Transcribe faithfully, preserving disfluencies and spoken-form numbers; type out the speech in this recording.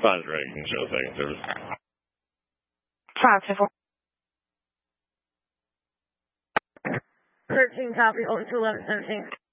Fine, right, you can show second service. five two four. thirteen copy, hold to eleven seventeen.